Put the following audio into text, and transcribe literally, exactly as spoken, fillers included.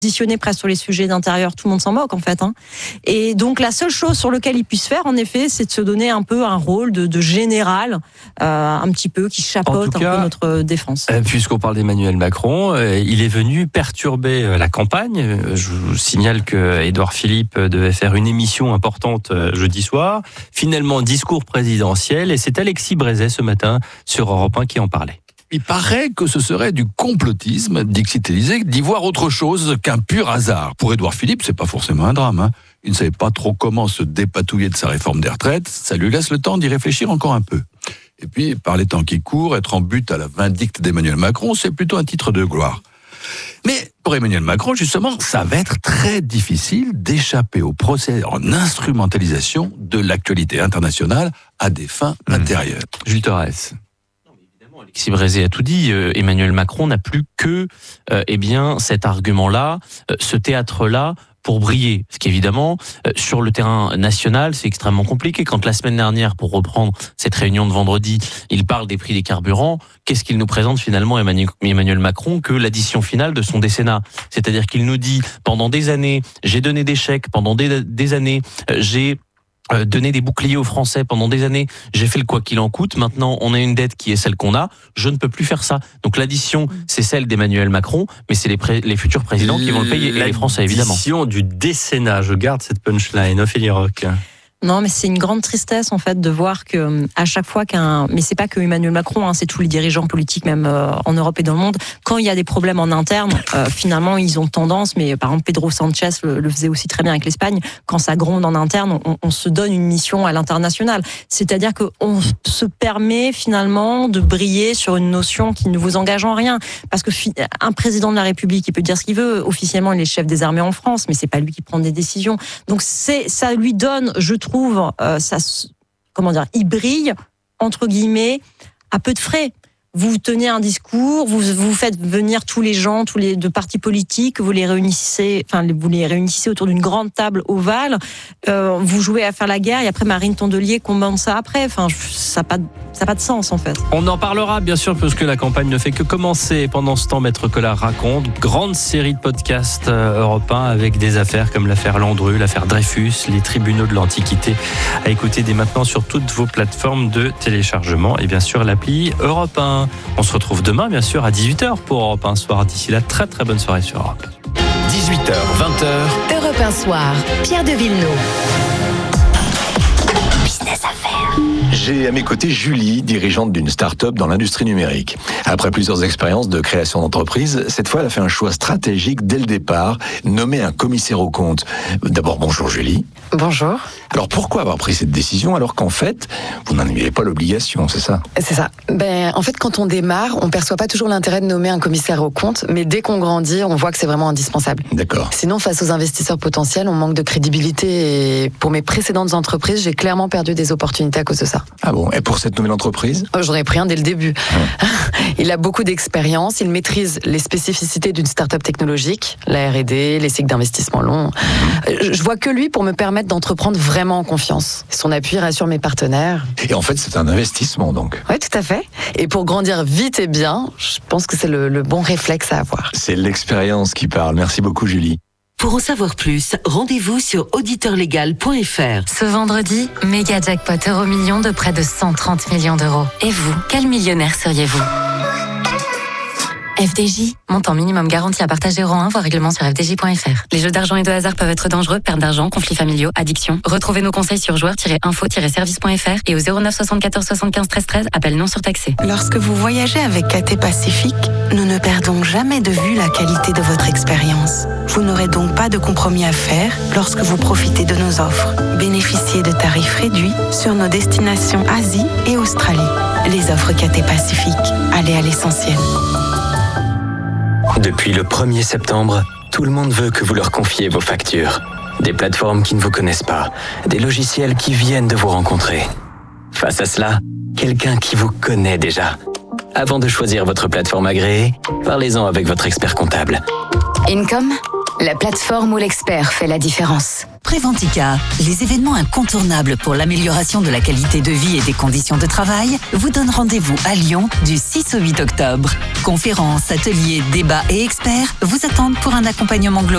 positionné presque sur les sujets d'intérieur, tout le monde s'en moque en fait. Hein. Et donc la seule chose sur laquelle il puisse faire, en effet, c'est de se donner un peu un rôle de, de général, euh, un petit peu, qui chapeaute un cas, peu notre défense. Euh, puisqu'on parle d'Emmanuel Macron, euh, il est venu perturber euh, la campagne. Je vous signale que Édouard Philippe devait faire une émission importante euh, jeudi soir. Finalement, discours présidentiel, et c'est Alexis Brézet ce matin sur Europe un qui en parlait. Il paraît que ce serait du complotisme, dixit Élysée, d'y voir autre chose qu'un pur hasard. Pour Édouard Philippe, c'est pas forcément un drame. Hein. Il ne savait pas trop comment se dépatouiller de sa réforme des retraites. Ça lui laisse le temps d'y réfléchir encore un peu. Et puis, par les temps qui courent, être en but à la vindicte d'Emmanuel Macron, c'est plutôt un titre de gloire. Mais pour Emmanuel Macron, justement, ça va être très difficile d'échapper au procès en instrumentalisation de l'actualité internationale à des fins mmh. intérieures. Jules Torres. Alexis Brézet a tout dit. Euh, Emmanuel Macron n'a plus que euh, eh bien, cet argument-là, euh, ce théâtre-là, pour briller. Ce qui, évidemment, euh, sur le terrain national, c'est extrêmement compliqué. Quand la semaine dernière, pour reprendre cette réunion de vendredi, il parle des prix des carburants, qu'est-ce qu'il nous présente finalement, Emmanuel Macron, que l'addition finale de son décennat? C'est-à-dire qu'il nous dit, pendant des années, j'ai donné des chèques, pendant des, des années, euh, j'ai donner des boucliers aux Français pendant des années, j'ai fait le quoi qu'il en coûte, maintenant on a une dette qui est celle qu'on a, je ne peux plus faire ça. Donc l'addition, c'est celle d'Emmanuel Macron, mais c'est les, pré- les futurs présidents qui vont le payer, et les Français évidemment. L'addition du décennat, je garde cette punchline, Ophélie Roch. Non, mais c'est une grande tristesse en fait de voir que à chaque fois qu'un, mais c'est pas que Emmanuel Macron, hein, c'est tous les dirigeants politiques même euh, en Europe et dans le monde. Quand il y a des problèmes en interne, euh, finalement ils ont tendance, mais par exemple Pedro Sanchez le, le faisait aussi très bien avec l'Espagne. Quand ça gronde en interne, on, on se donne une mission à l'international. C'est-à-dire que on se permet finalement de briller sur une notion qui ne vous engage en rien, parce que un président de la République, il peut dire ce qu'il veut. Officiellement, il est chef des armées en France, mais c'est pas lui qui prend des décisions. Donc c'est, ça lui donne, je trouve. trouve, euh, ça, comment dire, il brille, entre guillemets, à peu de frais. Vous tenez un discours, vous vous faites venir tous les gens, tous les deux partis politiques, vous les réunissez, enfin vous les réunissez autour d'une grande table ovale, euh, vous jouez à faire la guerre et après Marine Tondelier commande ça après. Enfin, ça n'a pas, ça pas de sens en fait. On en parlera bien sûr parce que la campagne ne fait que commencer. Pendant ce temps, Maître Collard raconte grande série de podcasts euh, Europe un avec des affaires comme l'affaire Landru, l'affaire Dreyfus, les tribunaux de l'Antiquité à écouter dès maintenant sur toutes vos plateformes de téléchargement et bien sûr l'appli Europe un. On se retrouve demain, bien sûr, à dix-huit heures pour Europe un Soir. D'ici là, très très bonne soirée sur Europe. dix-huit heures, vingt heures. Europe un Soir. Pierre de Villeneuve. Business Affaires. J'ai à mes côtés Julie, dirigeante d'une start-up dans l'industrie numérique. Après plusieurs expériences de création d'entreprise, cette fois, elle a fait un choix stratégique dès le départ, nommer un commissaire aux comptes. D'abord, bonjour Julie. Bonjour. Alors pourquoi avoir pris cette décision alors qu'en fait, vous n'en aviez pas l'obligation, c'est ça? C'est ça. Ben, en fait, quand on démarre, on perçoit pas toujours l'intérêt de nommer un commissaire aux comptes, mais dès qu'on grandit, on voit que c'est vraiment indispensable. D'accord. Sinon, face aux investisseurs potentiels, on manque de crédibilité et pour mes précédentes entreprises, j'ai clairement perdu des opportunités à cause de ça. Ah bon? Et pour cette nouvelle entreprise? Oh, j'en ai pris un dès le début. Hum. Il a beaucoup d'expérience, il maîtrise les spécificités d'une start-up technologique, la R et D, les cycles d'investissement longs. Hum. Je vois que lui pour me permettre d'entreprendre vraiment en confiance. Son appui rassure mes partenaires. Et en fait, c'est un investissement donc. Oui, tout à fait. Et pour grandir vite et bien, je pense que c'est le, le bon réflexe à avoir. C'est l'expérience qui parle. Merci beaucoup, Julie. Pour en savoir plus, rendez-vous sur auditeur légal point f r. Ce vendredi, méga jackpot euro million de près de cent trente millions d'euros. Et vous, quel millionnaire seriez-vous ? F D J, montant minimum garanti à partager euro un, voire règlement sur f d j point f r. Les jeux d'argent et de hasard peuvent être dangereux, perte d'argent, conflits familiaux, addiction. Retrouvez nos conseils sur joueurs tiret info tiret service point f r et au zéro neuf soixante-quatorze soixante-quinze treize treize, appel non surtaxé. Lorsque vous voyagez avec Cathay Pacifique, nous ne perdons jamais de vue la qualité de votre expérience. Vous n'aurez donc pas de compromis à faire lorsque vous profitez de nos offres. Bénéficiez de tarifs réduits sur nos destinations Asie et Australie. Les offres Cathay Pacifique, allez à l'essentiel. Depuis le premier septembre, tout le monde veut que vous leur confiez vos factures. Des plateformes qui ne vous connaissent pas, des logiciels qui viennent de vous rencontrer. Face à cela, quelqu'un qui vous connaît déjà. Avant de choisir votre plateforme agréée, parlez-en avec votre expert comptable. Income, la plateforme où l'expert fait la différence. Préventica, les événements incontournables pour l'amélioration de la qualité de vie et des conditions de travail, vous donnent rendez-vous à Lyon du six au huit octobre. Conférences, ateliers, débats et experts vous attendent pour un accompagnement global.